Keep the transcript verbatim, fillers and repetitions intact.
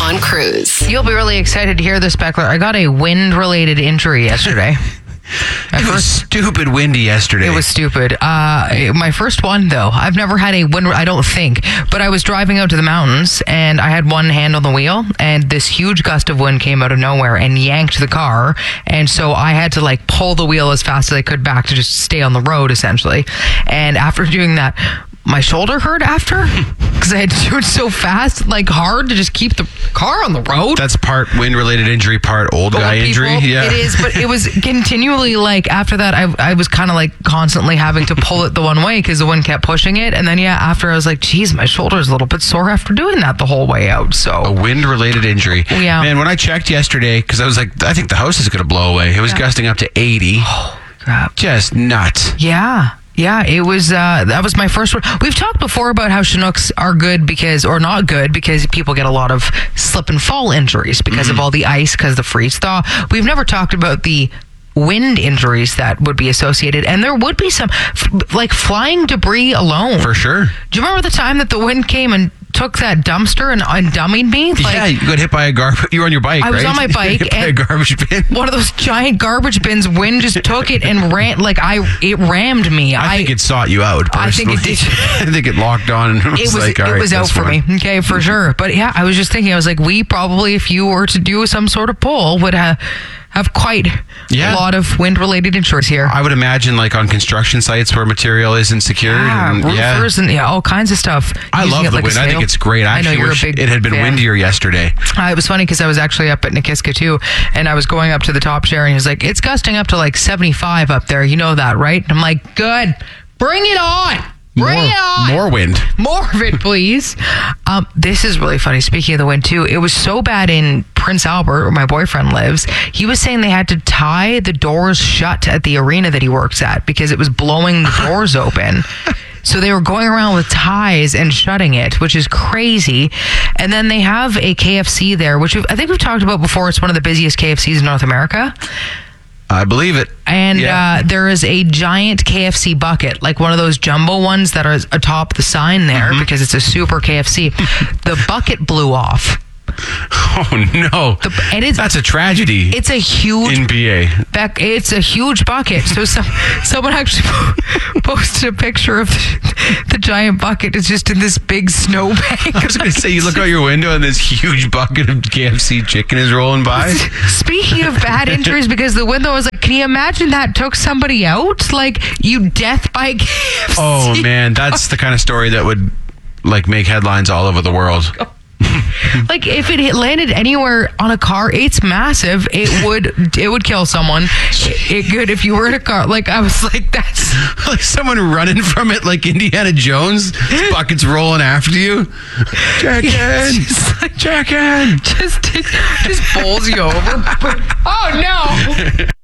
on Cruise. You'll be really excited to hear this, Beckler. I got a wind-related injury yesterday. It was stupid windy yesterday. It was stupid. Uh, my first one, though. I've never had a wind, I don't think. But I was driving out to the mountains, and I had one hand on the wheel, and this huge gust of wind came out of nowhere and yanked the car. And so I had to, like, pull the wheel as fast as I could back to just stay on the road, essentially. And after doing that, my shoulder hurt after because I had to do it so fast, like hard to just keep the car on the road. That's part wind-related injury, part old guy Old injury. people, Yeah, it is, but it was continually like after that, I I was kind of like constantly having to pull it the one way because the wind kept pushing it, and then yeah, after I was like, geez, my shoulder's a little bit sore after doing that the whole way out. So a wind-related injury. Yeah, man. When I checked yesterday, because I was like, I think the house is going to blow away. It was yeah. gusting up to eighty. Oh, crap! Just nuts. Yeah. Yeah, it was, uh, that was my first one. We've talked before about how Chinooks are good because, or not good because people get a lot of slip and fall injuries because mm-hmm. of all the ice, because the freeze thaw. We've never talked about the wind injuries that would be associated, and there would be some, like flying debris alone. For sure. Do you remember the time that the wind came and took that dumpster and, and dummied me? Like, yeah, you got hit by a garbage. You were on your bike, I right? was on my bike, hit by and a garbage bin. One of those giant garbage bins. Wind just took it and ran. Like I, it rammed me. I, I think it sought you out. Personally. I think it did. I think it locked on and it was, it was like, all it right, was out for one. me. Okay, for sure. But yeah, I was just thinking. I was like, we probably, if you were to do some sort of pull, would have. have quite yeah. a lot of wind-related insurance here. I would imagine, like on construction sites where material isn't secured. Yeah, and, roofers yeah. and yeah, all kinds of stuff. I love the like wind. I think it's great. I, I actually wish it had been fan. windier yesterday. Uh, it was funny because I was actually up at Nikiska too, and I was going up to the top share, and he was like, "It's gusting up to like seventy-five up there. You know that, right?" And I'm like, "Good, bring it on." Bring more, it on. More wind. More of it, please. Um, this is really funny. Speaking of the wind, too, it was so bad in Prince Albert, where my boyfriend lives. He was saying they had to tie the doors shut at the arena that he works at because it was blowing the doors open. So they were going around with ties and shutting it, which is crazy. And then they have a K F C there, which we've, I think we've talked about before. It's one of the busiest K F Cs in North America. I believe it. And yeah. uh, there is a giant K F C bucket, like one of those jumbo ones that are atop the sign there mm-hmm. because it's a super K F C. The bucket blew off. Oh no! The, and it's, That's a tragedy. It's a huge N B A. Back, it's a huge bucket. So some someone actually posted a picture of the, the giant bucket. It's just in this big snowbank. I was going to say, you look out your window and this huge bucket of K F C chicken is rolling by. Speaking of bad injuries, because the window was like, can you imagine that took somebody out? Like you death by K F C. Oh man, that's the kind of story that would like make headlines all over the world. Like if it hit, landed anywhere on a car, it's massive. It would it would kill someone. It could if you were in a car. Like I was like, that's like someone running from it, like Indiana Jones. Buckets rolling after you. Check in, just like, check in. Just just bowls you over. Oh no.